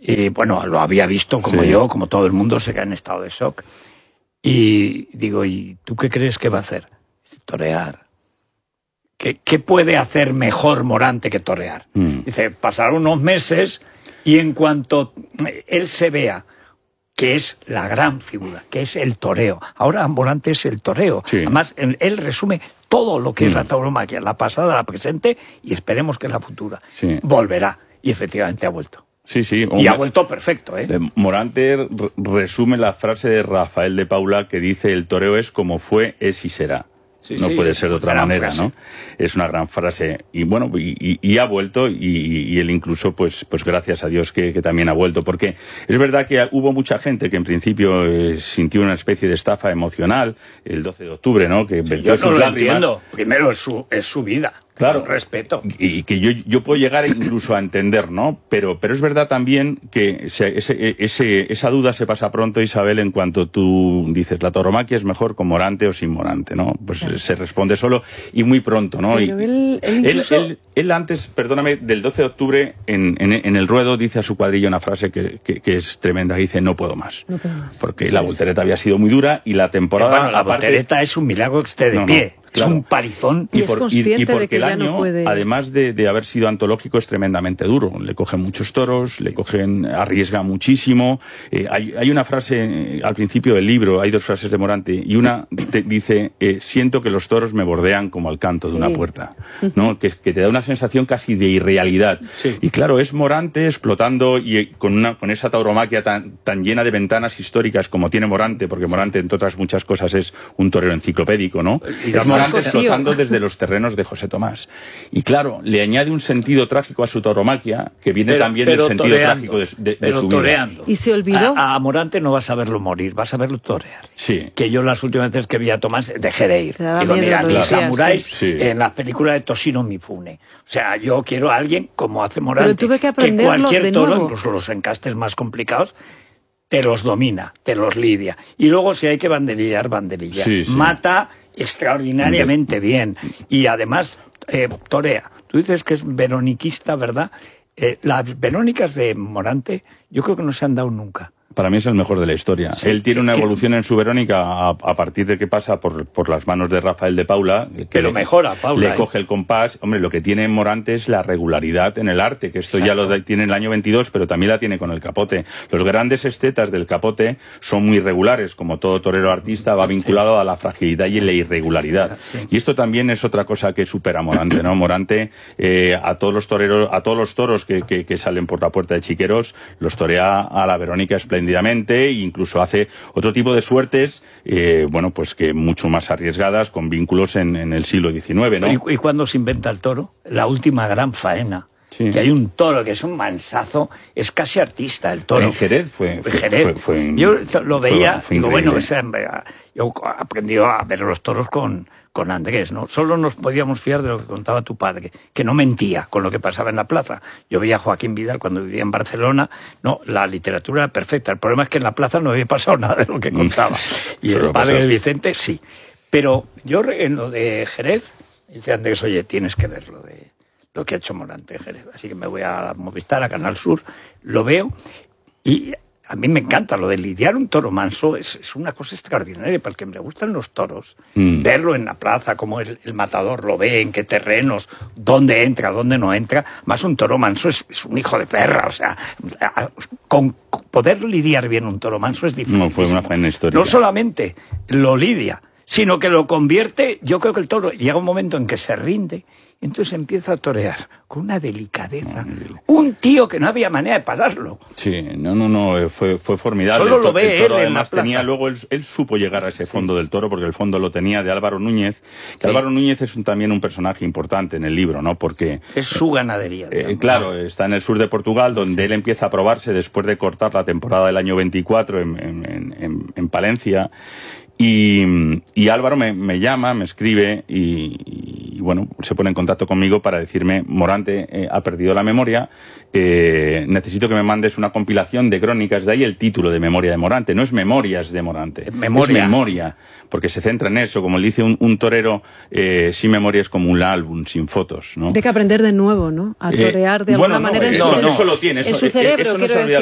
Y bueno, lo había visto como yo, como todo el mundo, se queda en estado de shock. Y digo, ¿y tú qué crees que va a hacer? Dice, torear. ¿Qué puede hacer mejor Morante que torear? Dice, pasarán unos meses y en cuanto él se vea que es la gran figura, que es el toreo. Ahora Morante es el toreo. Sí. Además, él resume todo lo que es la tauromaquia, la pasada, la presente y esperemos que la futura. Sí. Volverá. Y efectivamente ha vuelto. Sí, sí. Y ha vuelto perfecto, ¿eh? Morante resume la frase de Rafael de Paula que dice: el toreo es como fue, es y será. Sí, no puede ser de otra manera, frase, ¿no? Es una gran frase. Y bueno, y ha vuelto, y él incluso, pues gracias a Dios que también ha vuelto, porque es verdad que hubo mucha gente que en principio sintió una especie de estafa emocional el 12 de octubre, ¿no? Que vertió sus lágrimas. Entiendo. Primero es su vida. Claro, respeto. Y que yo puedo llegar incluso a entender, ¿no? Pero es verdad también que esa duda se pasa pronto, Isabel, en cuanto tú dices, la tauromaquia es mejor con Morante o sin Morante, ¿no? Pues claro, se responde solo y muy pronto, ¿no? Pero él antes, perdóname, del 12 de octubre, en el ruedo, dice a su cuadrilla una frase que es tremenda, dice, no puedo más. No puedo más. Porque la voltereta había sido muy dura y la temporada... Bueno, la voltereta es un milagro que esté de pie. Claro. Es un parizón. Y porque el año, no puede... además de haber sido antológico, es tremendamente duro. Le cogen muchos toros, arriesga muchísimo. Hay una frase al principio del libro, hay dos frases de Morante, y una dice, siento que los toros me bordean como al canto de una puerta, ¿no? Que te da una sensación casi de irrealidad. Sí. Y claro, es Morante explotando y con esa tauromaquia tan llena de ventanas históricas como tiene Morante, porque Morante, entre otras muchas cosas, es un torero enciclopédico, ¿no? Explotando desde los terrenos de José Tomás. Y claro, le añade un sentido trágico a su tauromaquia, que viene también del sentido trágico de su vida. Y se olvidó. A Morante no vas a verlo morir, vas a verlo torear. Sí. Que yo las últimas veces que vi a Tomás dejé de ir. Digo, mira, mis samuráis en las películas de Toshiro Mifune. O sea, yo quiero a alguien como hace Morante. Pero tuve que aprenderlo que cualquier toro, nuevo. Incluso los encastes más complicados, te los domina, te los lidia. Y luego si hay que banderillar, banderilla. Sí, sí. Mata extraordinariamente bien y además torea. Tú dices que es veroniquista, ¿verdad? Las verónicas de Morante yo creo que no se han dado nunca. Para mí es el mejor de la historia. Sí, él tiene una evolución en su Verónica a partir de que pasa por las manos de Rafael de Paula. Pero mejora, Paula. Le coge el compás. Hombre, lo que tiene Morante es la regularidad en el arte, que esto ya lo tiene en el año 22, pero también la tiene con el Capote. Los grandes estetas del Capote son muy regulares, como todo torero artista, va vinculado a la fragilidad y la irregularidad. Sí. Y esto también es otra cosa que supera a Morante, ¿no? Morante, a todos los toros que salen por la puerta de Chiqueros, los torea a la Verónica espléndidamente, incluso hace otro tipo de suertes, bueno, pues que mucho más arriesgadas, con vínculos en el siglo XIX, ¿no? ¿Y cuándo se inventa el toro? La última gran faena. Sí. Que hay un toro que es un mansazo, es casi artista el toro. En Jerez fue yo lo veía, digo, bueno, yo aprendí a ver los toros con Andrés, ¿no? Solo nos podíamos fiar de lo que contaba tu padre, que no mentía con lo que pasaba en la plaza. Yo veía a Joaquín Vidal cuando vivía en Barcelona, no, la literatura era perfecta. El problema es que en la plaza no había pasado nada de lo que contaba. Y el padre de Vicente, sí. Pero yo en lo de Jerez, dice Andrés, oye, tienes que ver lo que ha hecho Morante en Jerez. Así que me voy a Movistar, a Canal Sur, lo veo y... A mí me encanta lo de lidiar un toro manso, es una cosa extraordinaria, porque me gustan los toros, verlo en la plaza, cómo el matador lo ve, en qué terrenos, dónde entra, dónde no entra. Más un toro manso es un hijo de perra, o sea, con poder lidiar bien un toro manso es difícil. No, fue una faena histórica. No solamente lo lidia, sino que lo convierte. Yo creo que el toro llega un momento en que se rinde, entonces empieza a torear con una delicadeza. Un tío que no había manera de pararlo. Sí, no, fue formidable. Solo lo ve el toro, él además, en la tenía luego él supo llegar a ese fondo del toro, porque el fondo lo tenía de Álvaro Núñez, que Álvaro Núñez es también un personaje importante en el libro, ¿no? Porque es su ganadería. Claro, está en el sur de Portugal, donde él empieza a probarse después de cortar la temporada del año 24 en Palencia. Y Álvaro me llama, me escribe y bueno, se pone en contacto conmigo para decirme: Morante ha perdido la memoria, necesito que me mandes una compilación de crónicas, de ahí el título de Memoria de Morante. No es Memorias de Morante, es memoria, porque se centra en eso, como le dice un torero, sin memoria es como un álbum sin fotos, ¿no? Hay que aprender de nuevo, ¿no? A torear de alguna manera eso lo tiene, en su cerebro, eso no se olvida.